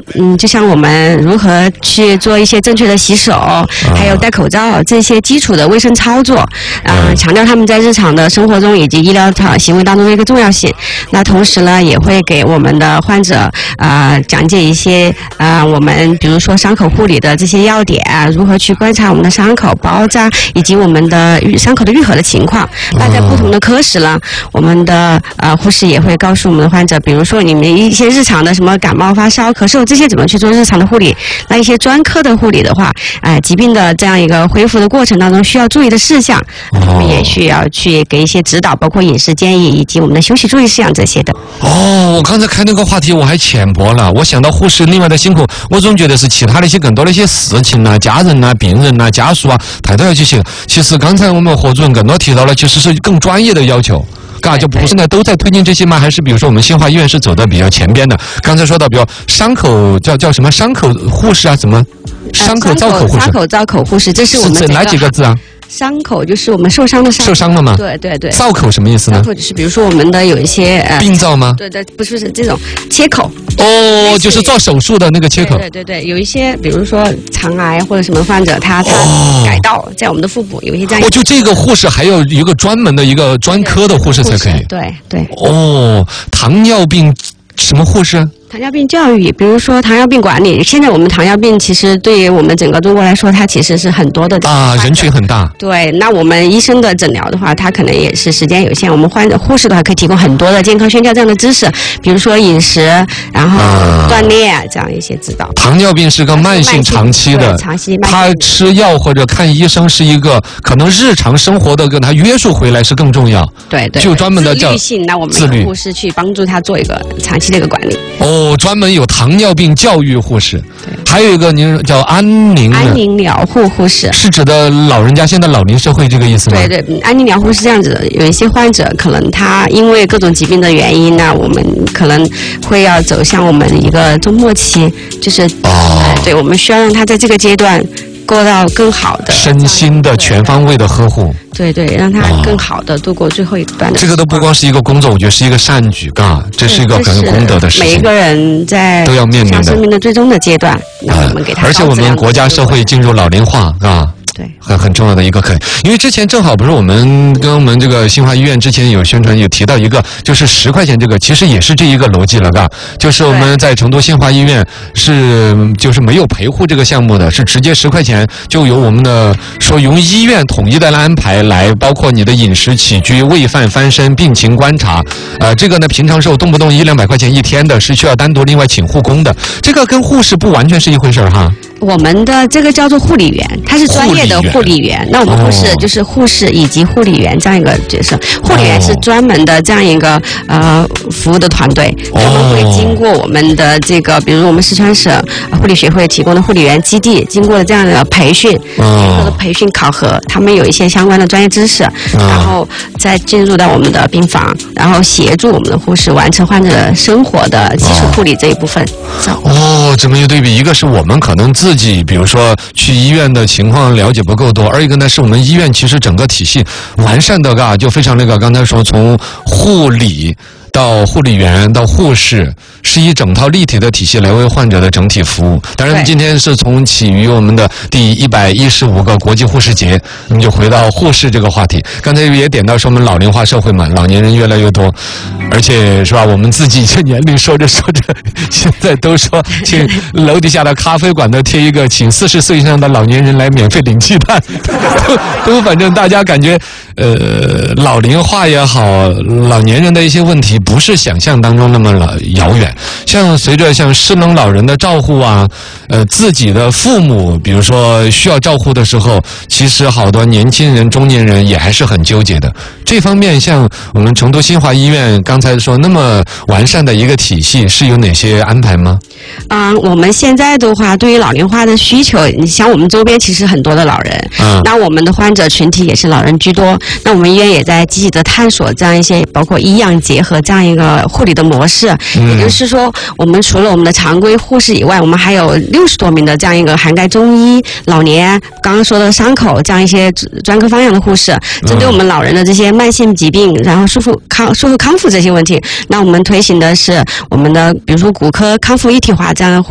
就像我们如何去做一些正确的洗手，还有戴口罩这些基础的卫生操作，强调他们在日常的生活中以及医疗行为当中的一个重要性。那同时呢，也会给我们的患者讲解一些我们比如说伤口护理的这些要点，如何去观察我们的伤口包扎以及我们的伤口的愈合的情况。那在不同的科室呢，我们的护士也会告诉我们的患者，比如说你们一些日常的什么感冒、发烧、咳嗽这些怎么去做日常的护理。那一些专科的护理的话，疾病的这样一个恢复的过程当中需要注意的事项，我们也需要去给一些指导，包括饮食建议以及我们的休息注意事项这些的。 我刚才开那个话题我还浅薄了，我想到护士另外的辛苦，我总觉得是其他的一些更多的一些事情啊、家人啊、病人啊、家属啊，太多要去行。其实刚才我们何主任更多提到了，其实是更专业的要求。就不是呢，都在推进这些吗？还是比如说我们新华医院是走的比较前边的？刚才说到，比如伤口叫什么伤口护士啊，什么伤口造口护士？ 伤口造口护士，这是我们是哪几个字啊？ 伤口就是我们受伤的伤， 受伤了吗？ 对对对。 造口什么意思呢？ 造口就是比如说我们的有一些病灶吗？ 对对，不是这种切口。 就是做手术的那个切口。 对对对，有一些比如说肠癌或者什么患者，他改道在我们的腹部有一些这样。 就这个护士还有一个专门的一个专科的护士才可以。 对对。 糖尿病什么护士？ 糖尿病教育，比如说糖尿病管理。现在我们糖尿病其实对于我们整个中国来说，它其实是很多的人群很大。 对，那我们医生的诊疗的话，它可能也是时间有限。我们护士的话可以提供很多的健康宣教这样的知识，比如说饮食，然后锻炼这样一些指导。 糖尿病是个慢性长期的，他吃药或者看医生是一个可能日常生活的跟他约束回来是更重要。 对对， 就专门的叫自律性，那我们有护士去帮助他做一个长期的一个管理。 专门有糖尿病教育护士，还有一个您叫安宁疗护护士， 是指的老人家现在老龄社会这个意思吗？ 对对，安宁疗护是这样子的，有一些患者可能他因为各种疾病的原因呢，我们可能会要走向我们一个中末期，就是对，我们需要让他在这个阶段过到更好的身心的全方位的呵护。 对对，让他更好的度过最后一段的。 这个都不光是一个工作，我觉得是一个善举，这是一个很有功德的事情。 每一个人在都要面临的生命的最终的阶段，那我们给他。 而且我们国家社会进入老龄化， 对， 很重要的一个课题。因为之前正好不是我们跟我们这个新华医院之前有宣传有提到一个，就是10块钱这个，其实也是这一个逻辑了，就是我们在成都新华医院就是没有陪护这个项目的，是直接10块钱就由我们的说由医院统一的来安排，来包括你的饮食起居、喂饭、翻身、病情观察，这个呢平常时候动不动100-200块钱一天的，是需要单独另外请护工的，这个跟护士不完全是一回事哈。 我们的这个叫做护理员，他是专业的护理员。那我们护士就是护士以及护理员这样一个角色。护理员是专门的这样一个服务的团队，他们会经过我们的这个，比如我们四川省护理学会提供的护理员基地，经过了这样的培训，培训考核，他们有一些相关的专业知识，然后再进入到我们的病房，然后协助我们的护士完成患者的生活的基础护理这一部分。 这么一对比，一个是我们可能自己比如说去医院的情况了解不够多，而一个呢是我们医院其实整个体系完善的就非常刚才说从护理到护理员到护士，是一整套立体的体系来为患者的整体服务。当然今天是从起于我们的第115个国际护士节，我们就回到护士这个话题。刚才也点到说我们老龄化社会嘛，老年人越来越多，而且是吧，我们自己这年龄说着现在都说去楼底下的咖啡馆都贴一个请40岁以上的老年人来免费领鸡蛋，都反正大家感觉老龄化也好，老年人的一些问题不是想象当中那么遥远。像随着失能老人的照护自己的父母比如说需要照护的时候，其实好多年轻人、中年人也还是很纠结的。这方面像我们成都新华医院刚才说那么完善的一个体系，是有哪些安排吗？ 我们现在的话，对于老龄化的需求，你像我们周边其实很多的老人，那我们的患者群体也是老人居多。那我们医院也在积极的探索这样一些包括医养结合这样一个护理的模式，也就是说，我们除了我们的常规护士以外，我们还有60多名的这样一个涵盖中医、老年、刚刚说的伤口这样一些专科方向的护士，针对我们老人的这些慢性疾病，然后术后康复这些问题，那我们推行的是我们的比如说骨科康复一体化这样的